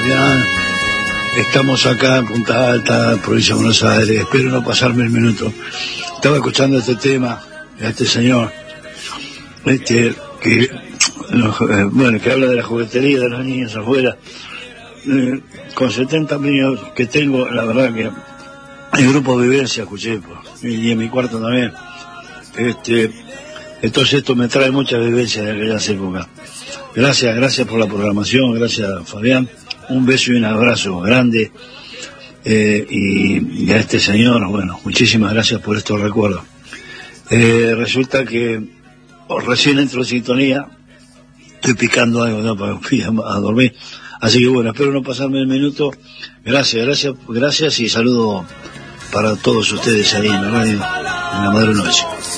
Fabián. Estamos acá en Punta Alta, provincia de Buenos Aires. Espero no pasarme el minuto. Estaba escuchando este tema, a este señor, que habla de la juguetería de los niños afuera. Con 70 niños que tengo, la verdad que el grupo Vivencia escuché, y en mi cuarto también. Entonces esto me trae mucha vivencia de aquellas épocas. Gracias por la programación, gracias Fabián. Un beso y un abrazo grande. Y a este señor, bueno, muchísimas gracias por estos recuerdos. Resulta que recién entro en sintonía, estoy picando algo, ¿no?, para ir a dormir. Así que bueno, espero no pasarme el minuto. Gracias y saludo para todos ustedes ahí en la radio, en la Madre Noche.